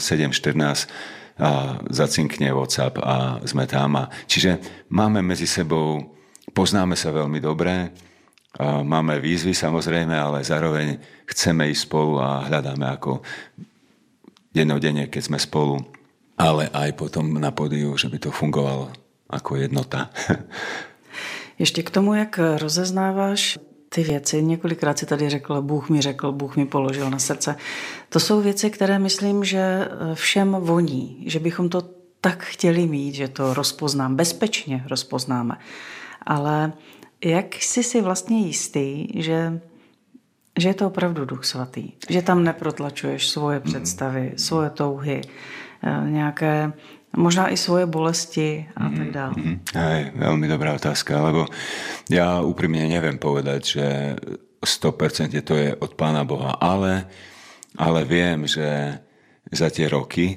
7:14 a zacinkne WhatsApp a sme tam. Čiže máme medzi sebou, poznáme sa veľmi dobre, máme výzvy samozrejme, ale zároveň chceme ísť spolu a hľadáme ako dennodenne, keď sme spolu, ale aj potom na pódiu, že by to fungovalo ako jednota. Ještě k tomu, jak rozeznáváš ty věci, několikrát si tady řekl, Bůh mi položil na srdce. To jsou věci, které myslím, že všem voní, že bychom to tak chtěli mít, že to bezpečně rozpoznáme. Ale jak jsi si vlastně jistý, že je to opravdu Duch Svatý? Že tam neprotlačuješ svoje představy, svoje touhy, nějaké možná i svoje bolesti a tak dále. Hej, veľmi dobrá otázka, lebo ja úprimne neviem povedať, že 100% to je od Pána Boha, ale viem, že za tie roky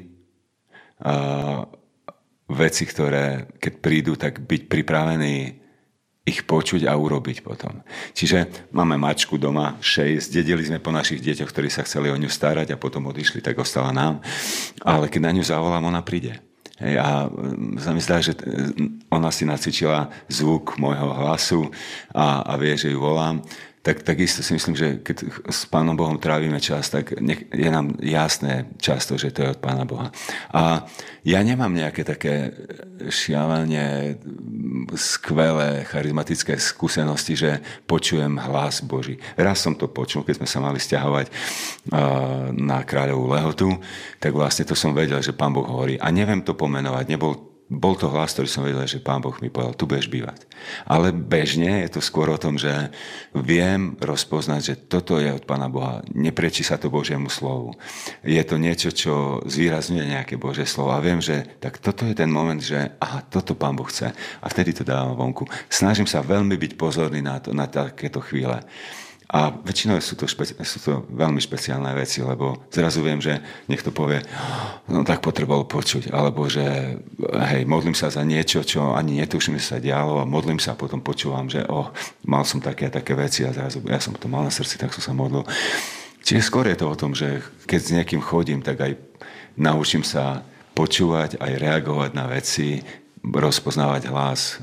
veci, ktoré keď prídu, tak byť pripravený ich počuť a urobiť potom. Čiže máme mačku doma, 6, dedili sme po našich deťoch, ktorí sa chceli o ňu starať a potom odišli, tak ostala nám. Ale keď na ňu zavolám, ona príde. Hej, a sa mi zdá, že ona si nacvičila zvuk môjho hlasu a vie, že ju volám. Takisto si myslím, že keď s Pánom Bohom trávime čas, tak je nám jasné často, že to je od Pána Boha. A ja nemám nejaké také šialene skvelé, charizmatické skúsenosti, že počujem hlas Boží. Raz som to počul, keď sme sa mali sťahovať na Kráľovú Lehotu, tak vlastne to som vedel, že Pán Boh hovorí. A neviem to pomenovať, bol to hlas, ktorý som vedel, že Pán Boh mi povedal, tu budeš bývať. Ale bežne je to skôr o tom, že viem rozpoznať, že toto je od Pána Boha. Neprečí sa to Božiemu slovu. Je to niečo, čo zvýrazňuje nejaké Božie slovo. A viem, že tak toto je ten moment, že aha, toto Pán Boh chce. A vtedy to dávam vonku. Snažím sa veľmi byť pozorný na takéto chvíle. A väčšinou sú to veľmi špeciálne veci, lebo zrazu viem, že niekto povie, no tak potreboval počuť, alebo že hej, modlím sa za niečo, čo ani netuším, že sa dialo a modlím sa a potom počúvam, že mal som také a také veci a zrazu ja som to mal na srdci, tak som sa modlil. Čiže skôr je to o tom, že keď s niekým chodím, tak aj naučím sa počúvať, aj reagovať na veci, rozpoznávať hlas,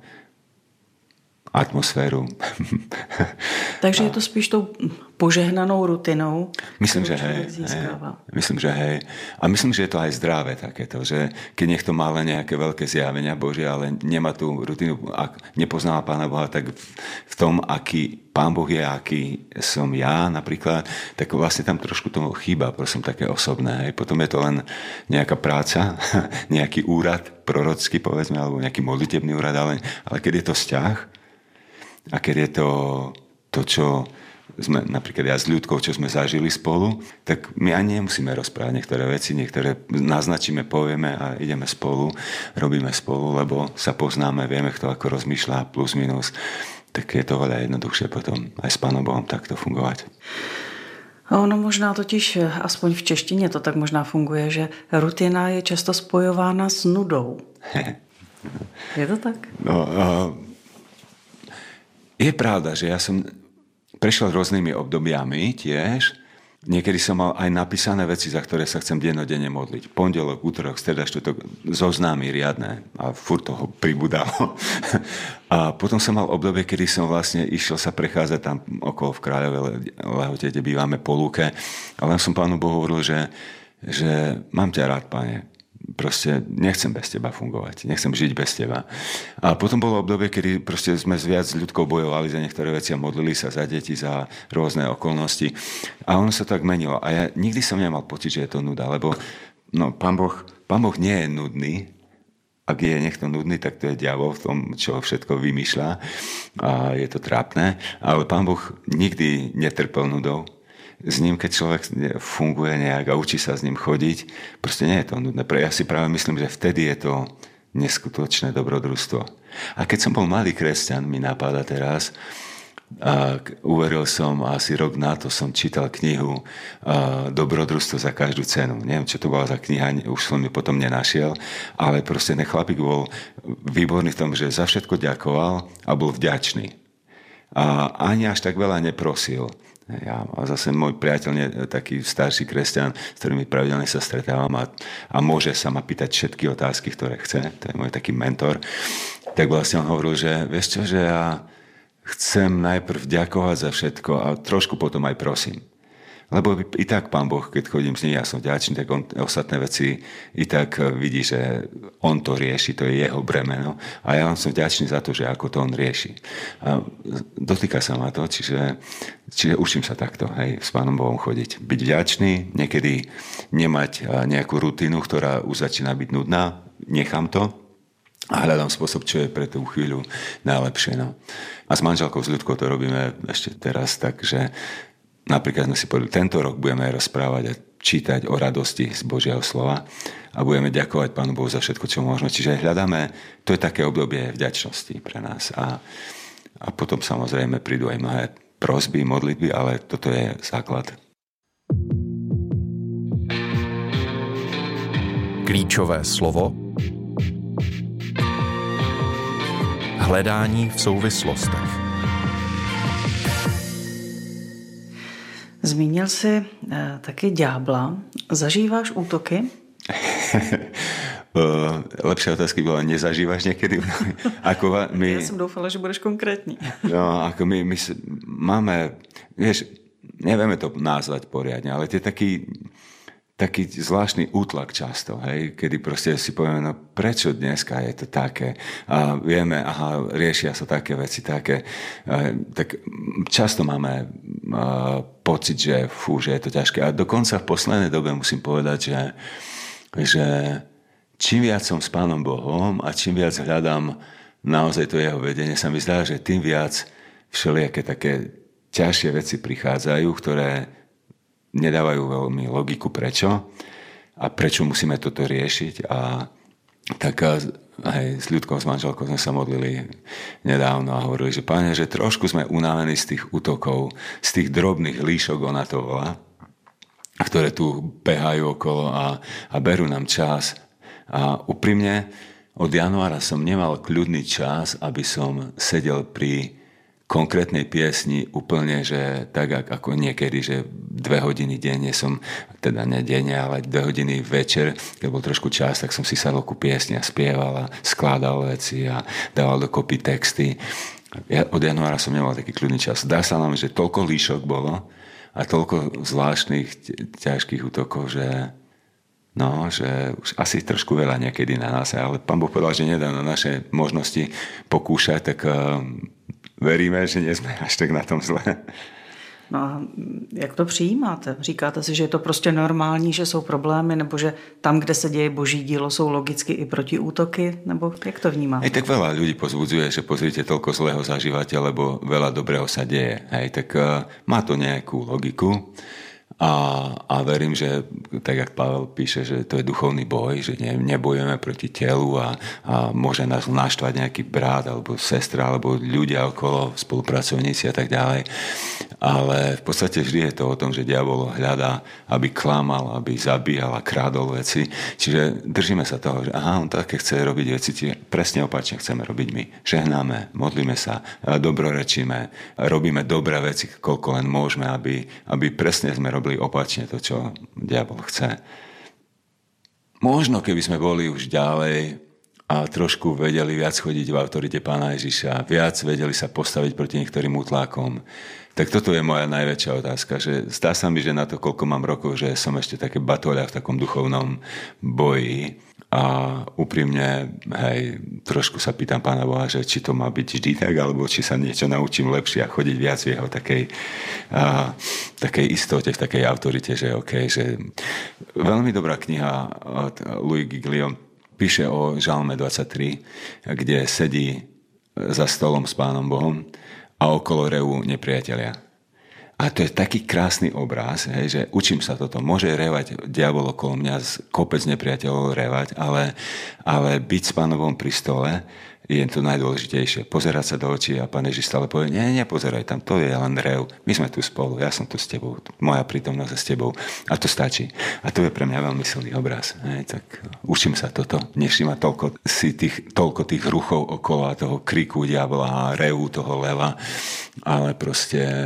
atmosféru. Takže je to spíš tou požehnanou rutinou? Myslím, že hej. Myslím, že hej. A myslím, že je to aj zdravé takéto, že keď niekto má len nejaké veľké zjavenia Božie, ale nemá tú rutinu, ak nepoznáva Pána Boha, tak v tom, aký Pán Boh je, aký som ja napríklad, tak vlastne tam trošku toho chýba, prosím, také osobné. Hej. Potom je to len nejaká práca, nejaký úrad prorocký, povedzme, alebo nejaký modlitebný úrad, ale keď je to vzťah, a keď je to, čo sme, napríklad ja s Ľudkou, čo sme zažili spolu, tak my ani nemusíme rozprávať niektoré veci, niektoré naznačíme, povieme a ideme spolu, robíme spolu, lebo sa poznáme, vieme, kto ako rozmýšľa, plus minus, tak je to veľa jednoduchšie potom aj s Pánom Bohom takto fungovať. Ono možná totiž, aspoň v češtině to tak možná funguje, že rutina je často spojována s nudou. Je to tak? Je pravda, že ja som prešiel rôznymi obdobiami tiež. Niekedy som mal aj napísané veci, za ktoré sa chcem dennodenne modliť. Pondelok, útorok, streda, štvrtok, zoznámy riadne a furt toho pribudalo. A potom som mal obdobie, kedy som vlastne išiel sa prechádzať tam okolo v Kráľovej Lehote, kde bývame po lúke. A len som Pánu Bohu hovoril, že mám ťa rád, Pane. Proste nechcem bez teba fungovať, nechcem žiť bez teba. A potom bolo obdobie, kedy proste sme viac s Ľudkou bojovali za niektoré veci a modlili sa za deti, za rôzne okolnosti. A ono sa tak menilo. A ja nikdy som nemal pocit, že je to nuda, lebo Pán Boh nie je nudný. Ak je niekto nudný, tak to je diabol v tom, čo všetko vymýšľa. A je to trápne. Ale Pán Boh nikdy netrpel nudou. S ním, keď človek funguje nejak a učí sa s ním chodiť, proste nie je to nudné. Ja si práve myslím, že vtedy je to neskutočné dobrodružstvo. A keď som bol malý kresťan, mi napadá teraz, a uveril som a asi rok na to som čítal knihu Dobrodružstvo za každú cenu. Neviem, čo to bola za kniha, už som ju potom nenašiel, ale proste ten chlapík bol výborný v tom, že za všetko ďakoval a bol vďačný. A ani až tak veľa neprosil. Ja, a zase môj priateľ je taký starší kresťan, s ktorými pravidelne sa stretávam a môže sa ma pýtať všetky otázky, ktoré chce. To je môj taký mentor. Tak vlastne on hovoril, že vieš čo, že ja chcem najprv ďakovať za všetko a trošku potom aj prosím. Lebo i tak Pán Boh, keď chodím s ním, ja som vďačný, tak on ostatné veci i tak vidí, že on to rieši, to je jeho bremeno. A ja som vďačný za to, že ako to on rieši. A dotýka sa ma to, čiže učím sa takto, hej, s Pánom Bohom chodiť. Byť vďačný, niekedy nemať nejakú rutinu, ktorá už začína byť nudná, nechám to a hľadám spôsob, čo je pre tú chvíľu najlepšie. No. A s manželkou, s Ľudkou to robíme ešte teraz tak, že napríklad sme si povedali, tento rok budeme rozprávať a čítať o radosti z Božieho slova a budeme ďakovať Pánu Bohu za všetko, čo môžeme. Čiže hľadáme, to je také obdobie vďačnosti pre nás. A potom samozrejme prídu aj mnohé prosby, modlitby, ale toto je základ. Klíčové slovo. Hledání v souvislostech. Zmínil jsi taky ďábla. Zažíváš útoky? Lepšia otázka bola, nezažívaš niekedy? Ja som doufala, že budeš konkrétní. No, ako my máme, vieš, nevieme to nazvať poriadne, ale to je taký zvláštny útlak často, hej, kedy proste si povieme, no prečo dneska je to také? A vieme, riešia sa také veci, také. Tak často máme pocit, že že je to ťažké. A dokonca v poslednej dobe musím povedať, že čím viac som s Pánom Bohom a čím viac hľadám naozaj to jeho vedenie, sa mi zdá, že tým viac všelijaké také ťažšie veci prichádzajú, ktoré nedávajú veľmi logiku prečo a prečo musíme toto riešiť. A tak aj s Ľudkou, s manželkou sme sa modlili nedávno a hovorili, že Pane, že trošku sme unavení z tých útokov, z tých drobných líšok, ona to volá, ktoré tu behajú okolo a berú nám čas. A úprimne od januára som nemal kľudný čas, aby som sedel pri konkrétnej piesni úplne, že tak ako niekedy, že 2 hodiny denne som, teda nie denne, ale 2 hodiny večer, keď bol trošku čas, tak som si sadol ku piesni a spieval a skládal veci a dával dokopy texty. Ja od januára som nemal taký kľudný čas. Dá sa nám, že toľko líšok bolo a toľko zvláštnych, ťažkých útokov, že už asi trošku veľa niekedy na nás, ale Pán Boh povedal, že nedá na naše možnosti pokúšať, tak veríme, že nie sme až tak na tom zle. No a jak to přijímáte? Říkáte si, že je to prostě normální, že jsou problémy, nebo že tam, kde se děje Boží dílo, jsou logicky i protiútoky? Nebo jak to vnímáte? Tak veľa ľudí pozbudzuje, že pozrite, toľko zlého zažívate, lebo veľa dobrého sa deje. Tak má to nejakú logiku. A verím, že tak, jak Pavel píše, že to je duchovný boj, že nebojujeme proti telu a môže nás naštvať nejaký brat alebo sestra alebo ľudia okolo, spolupracovníci a tak ďalej. Ale v podstate vždy je to o tom, že diabol hľadá, aby klamal, aby zabíjal a krádol veci. Čiže držíme sa toho, že on také chce robiť veci, čiže presne opačne chceme robiť my. Žehnáme, modlíme sa, dobrorečíme, robíme dobré veci, koľko len môžeme, aby presne sme robili opačne to, čo diabol chce. Možno, keby sme boli už ďalej a trošku vedeli viac chodiť v autorite Pána Ježiša, viac vedeli sa postaviť proti niektorým útlakom, tak toto je moja najväčšia otázka, že zdá sa mi, že na to, koľko mám rokov, že som ešte také batoľa v takom duchovnom boji a úprimne, trošku sa pýtam Pána Boha, že či to má byť vždy tak, alebo či sa niečo naučím lepšie a chodiť viac v jeho takej istote, v takej autorite, že že veľmi dobrá kniha od Louis Giglio píše o Žalme 23, kde sedí za stolom s Pánom Bohom a okolo revu nepriatelia. A to je taký krásny obraz, že učím sa toto. Môže revať diabol okolo mňa, kopec nepriateľov revať, ale byť s Pánom Bohom pri stole je to najdôležitejšie. Pozerať sa do očí a Pán Ježiš stále povie, nepozeraj tam, to je len rev. My sme tu spolu, ja som tu s tebou, moja prítomnosť je s tebou. A to stačí. A to je pre mňa veľmi silný obraz. Tak učím sa toto. Nevšímať toľko tých ruchov okolo a toho kriku diabla a revu toho leva, ale proste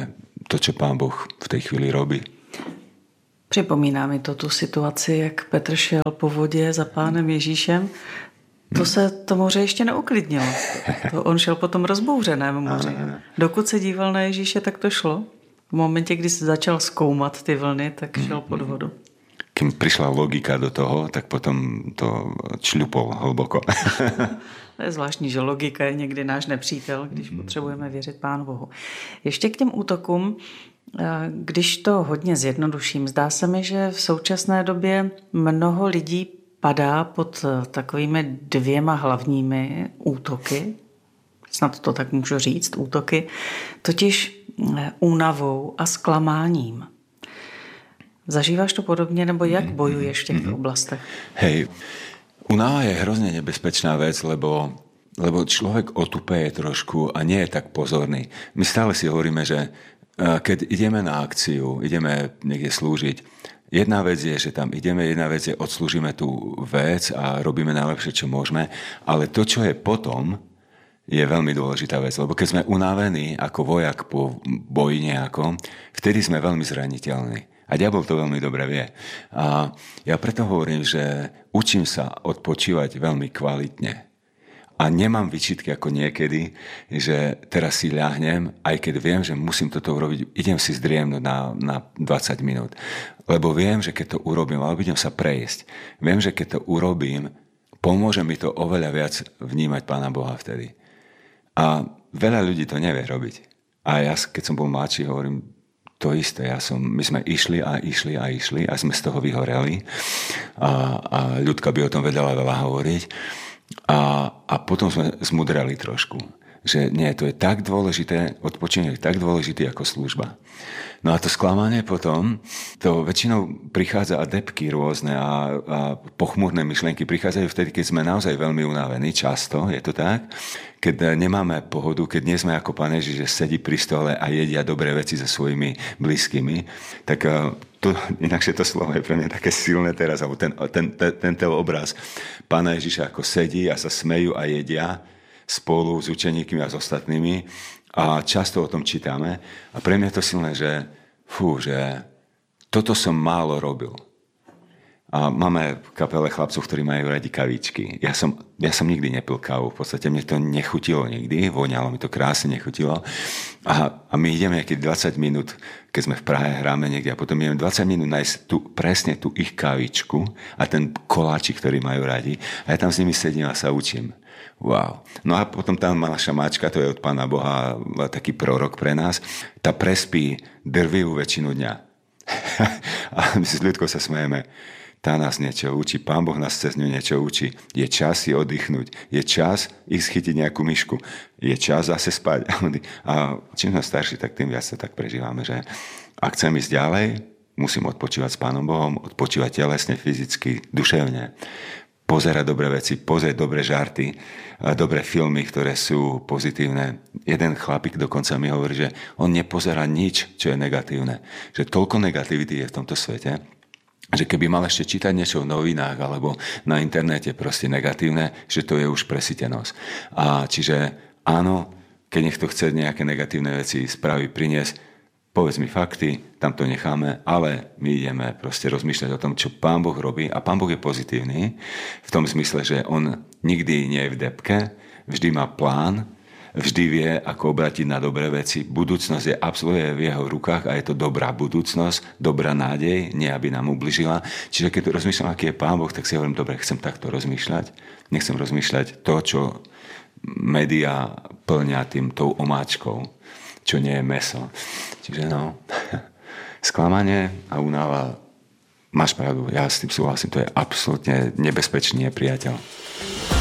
to, čo Pán Boh v tej chvíli robí. Připomíná mi to tu situaci, jak Petr šel po vodě za Pánem Ježíšem. To se to moře ještě neuklidnilo. On šel po tom rozbouřeném moři. Dokud se díval na Ježíše, tak to šlo. V momentě, kdy se začal zkoumat ty vlny, tak šel pod vodu. Kým prišla logika do toho, tak potom to čľupol hlboko. To je zvláštní, že logika je někdy náš nepřítel, když potřebujeme věřit Pánu Bohu. Ještě k těm útokům, když to hodně zjednoduším, zdá se mi, že v současné době mnoho lidí padá pod takovými 2 hlavními útoky, snad to tak můžu říct, útoky, totiž únavou a zklamáním. Zažíváš to podobně, nebo jak bojuješ v těchto oblastech? Hej, únava je hrozne nebezpečná vec, lebo človek otupeje trošku a nie je tak pozorný. My stále si hovoríme, že keď ideme na akciu, ideme niekde slúžiť, jedna vec je, že tam ideme, jedna vec je, odslúžime tú vec a robíme najlepšie, čo môžeme, ale to, čo je potom, je veľmi dôležitá vec, lebo keď sme unavení ako vojak po boji nejako, vtedy sme veľmi zraniteľní. A diabol to veľmi dobre vie. A ja preto hovorím, že učím sa odpočívať veľmi kvalitne. A nemám výčitky ako niekedy, že teraz si ľahnem, aj keď viem, že musím toto urobiť, idem si zdriemnúť na 20 minút. Lebo viem, že keď to urobím, alebo idem sa prejsť, viem, že keď to urobím, pomôže mi to oveľa viac vnímať Pána Boha vtedy. A veľa ľudí to nevie robiť. A ja, keď som bol mladší, hovorím, to isté. My sme išli a sme z toho vyhoreli a Ľudka by o tom vedela veľa hovoriť a potom sme zmudreli trošku, že nie, to je tak dôležité, odpočinok je tak dôležitý ako služba. No a to sklamanie potom, to väčšinou prichádza a depky rôzne a pochmúrne myšlienky prichádzajú vtedy, keď sme naozaj veľmi unavení, často je to tak, keď nemáme pohodu, keď nie sme ako Pán Ježiš, že sedí pri stole a jedia dobré veci so svojimi blízkymi, tak to, inakšie to slovo je pre mňa také silné teraz, alebo tento obraz Pána Ježiša ako sedí a sa smejú a jedia spolu s učeníkmi a s ostatnými a často o tom čítame a pre mňa je to silné, že toto som málo robil. A máme v kapele chlapcov, ktorí majú radi kavičky. Ja som nikdy nepil kávu, v podstate mne to nechutilo nikdy, voňalo mi to krásne, nechutilo. A my ideme niekedy 20 minút, keď sme v Prahe, hráme niekde a potom ideme 20 minút nájsť presne tú ich kavičku a ten koláčik, ktorý majú radi a ja tam s nimi sedím a sa učím. Wow. No a potom tam má naša mačka, to je od Pána Boha taký prorok pre nás, tá prespí drvivú väčšinu dňa. A my si s Ľudkou sa smejeme. Tá nás niečo učí, Pán Boh nás cez ňu niečo učí. Je čas si oddychnúť, je čas ich schytiť nejakú myšku, je čas zase spať. A čím sme starší, tak tým viac to tak prežívame, že ak chcem ísť ďalej, musím odpočívať s Pánom Bohom, odpočívať telesne, fyzicky, duševne. Pozerať dobré veci, pozrieť dobré žarty, dobré filmy, ktoré sú pozitívne. Jeden chlapík dokonca mi hovorí, že on nepozerá nič, čo je negatívne. Že toľko negativity je v tomto svete, že keby mal ešte čítať niečo v novinách alebo na internete proste negatívne, že to je už presýtenosť. A čiže áno, keď niekto chce nejaké negatívne veci spraviť, priniesť, povedz mi fakty, tam to necháme, ale my ideme proste rozmýšľať o tom, čo Pán Boh robí. A Pán Boh je pozitívny v tom zmysle, že on nikdy nie je v depke, vždy má plán, vždy vie, ako obrátiť na dobré veci. Budúcnosť je absolútne v jeho rukách a je to dobrá budúcnosť, dobrá nádej, nie aby nám ubližila. Čiže keď rozmýšľam, aký je Pán Boh, tak si hovorím, dobre, chcem takto rozmýšľať. Nechcem rozmýšľať to, čo médiá plňa tou omáčkou, čo nie je mäso. Čiže sklamanie a únava, máš pravdu, ja s tým súhlasím, to je absolútne nebezpečný nepriateľ.